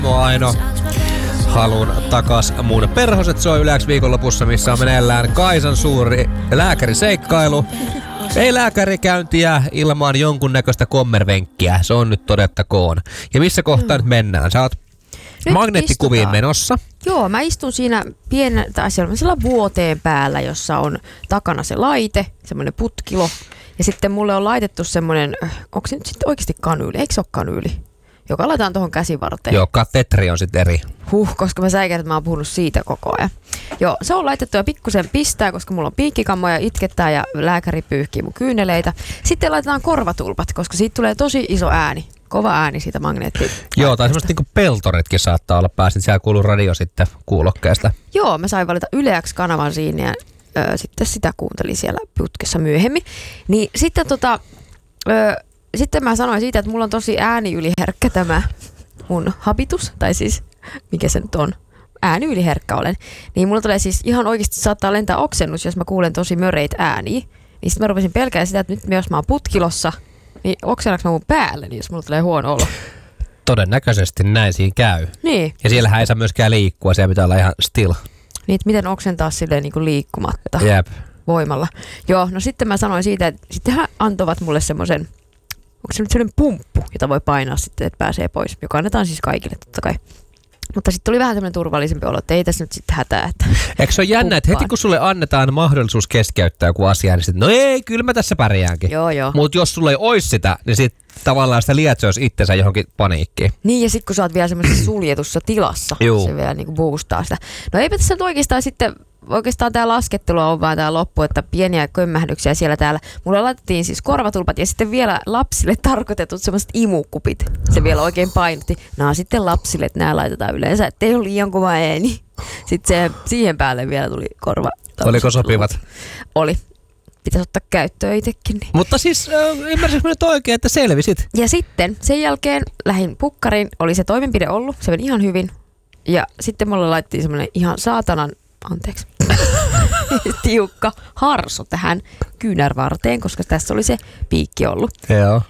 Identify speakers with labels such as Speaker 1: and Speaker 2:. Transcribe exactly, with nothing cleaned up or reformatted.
Speaker 1: Mua Aino. Haluun takas mun perhoset soi Yle X viikonlopussa, missä on meneillään Kaisan suuri lääkäriseikkailu. Ei lääkärikäyntiä ilman jonkunnäköistä kommervenkkiä, se on nyt todettakoon. Ja missä kohtaa mm. nyt mennään? Sä oot nyt magneettikuviin istutaan. Menossa.
Speaker 2: Joo, mä istun siinä pienen, tai sellaisella vuoteen päällä, jossa on takana se laite, semmoinen putkilo. Ja sitten mulle on laitettu semmoinen, onko se nyt sitten oikeasti kanyyli? Eikö se ole kanyyli? Joka laitetaan tuohon käsivarteen.
Speaker 1: Joo, katetri on sitten eri.
Speaker 2: Huh, koska mä säikän, että mä oon puhunut siitä koko ajan. Joo, se on laitettu ja pikkusen pistää, koska mulla on piikkikammoja, itkettää ja lääkäri pyyhkii mun kyyneleitä. Sitten laitetaan korvatulpat, koska siitä tulee tosi iso ääni. Kova ääni siitä magneetti.
Speaker 1: Joo, tai semmoista niinku peltoritkin saattaa olla päästä. Siellä kuuluu radio sitten kuulokkeesta.
Speaker 2: Joo, mä sain valita Yle X-kanavan siinä ja ö, sitten sitä kuuntelin siellä putkessa myöhemmin. Niin sitten tota... Ö, Sitten mä sanoin siitä, että mulla on tosi ääniyliherkkä tämä mun habitus, tai siis mikä se nyt on, ääniyliherkkä olen. Niin mulla tulee siis ihan oikeasti saattaa lentää oksennus, jos mä kuulen tosi möreitä ääniä. Niin sitten mä rupesin pelkää sitä, että nyt jos mä oon putkilossa, niin oksennaks mä mun päälleni, jos mulla tulee huono olo.
Speaker 1: Todennäköisesti näin siinä käy.
Speaker 2: Niin.
Speaker 1: Ja siellähän ei saa myöskään liikkua, siellä pitää olla ihan still.
Speaker 2: Niin, että miten oksentaa silleen niin kuin liikkumatta
Speaker 1: Jep.
Speaker 2: voimalla. Joo, no sitten mä sanoin siitä, että sitten he antoivat mulle semmoisen, onko se nyt sellainen pumppu, jota voi painaa sitten, että pääsee pois, joka annetaan siis kaikille totta kai. Mutta sitten tuli vähän semmoinen turvallisempi olo, että ei tässä nyt sitten hätää. Että
Speaker 1: eikö se ole jännä, että heti kun sulle annetaan mahdollisuus keskeyttää joku asia, niin sitten no ei, kyllä mä tässä pärjäänkin.
Speaker 2: Joo, joo.
Speaker 1: Mutta jos sulle ei ois sitä, niin sitten tavallaan sitä lietsoisi itsensä johonkin paniikkiin.
Speaker 2: Niin, ja sitten kun sä oot vielä semmoisessa suljetussa tilassa, Juu. se vielä niinku boostaa sitä. No eipä tässä nyt oikeastaan sitten, oikeastaan tää laskettelu on vaan tää loppu, että pieniä kömmähdyksiä siellä täällä. Mulla laitettiin siis korvatulpat ja sitten vielä lapsille tarkoitetut semmoiset imukupit. Se vielä oikein painotti. Nämä sitten lapsille, että nämä laitetaan yleensä, ettei ole liian kova ääni. Sitten se, siihen päälle vielä tuli korva.
Speaker 1: Oliko sopivat?
Speaker 2: Oli. Pitäisi ottaa käyttöön itsekin. Niin.
Speaker 1: Mutta siis äh, ymmärsinkö nyt oikein, että selvisit?
Speaker 2: Ja sitten sen jälkeen lähdin pukkariin, oli se toimenpide ollut, se meni ihan hyvin. Ja sitten mulle laitettiin semmoinen ihan saatanan, anteeksi, tiukka harso tähän kyynärvarteen, koska tässä oli se piikki ollut.
Speaker 1: Joo.